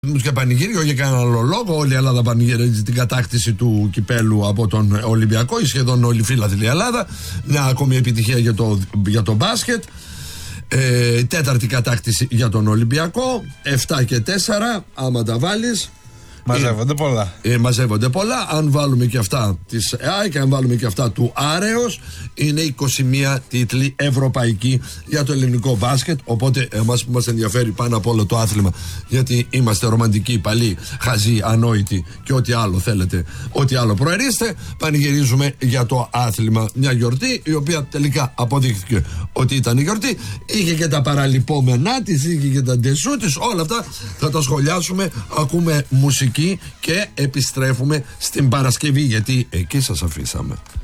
Και πανηγύριο για κανένα άλλο λόγο. Όλη η Ελλάδα πανηγυρίζει την κατάκτηση του κυπέλου από τον Ολυμπιακό. Η σχεδόν όλη φίλαθλη Ελλάδα. Μια ακόμη επιτυχία για το μπάσκετ. Τέταρτη κατάκτηση για τον Ολυμπιακό. 7 και 4. Άμα τα βάλεις, μαζεύονται πολλά. Μαζεύονται πολλά. Αν βάλουμε και αυτά της ΕΑΕ και αν βάλουμε και αυτά του Άρεος, είναι 21 τίτλοι ευρωπαϊκοί για το ελληνικό μπάσκετ. Οπότε εμάς που μας ενδιαφέρει πάνω από όλο το άθλημα, γιατί είμαστε ρομαντικοί, παλιοί, χαζοί, ανόητοι και ό,τι άλλο θέλετε, ό,τι άλλο προερίστε, πανηγυρίζουμε για το άθλημα. Μια γιορτή η οποία τελικά αποδείχθηκε ότι ήταν η γιορτή. Είχε και τα παραλυπόμενά της, είχε και τα ντεσού της. Όλα αυτά θα τα σχολιάσουμε. Ακούμε μουσική και επιστρέφουμε στην Παρασκευή, γιατί εκεί σας αφήσαμε.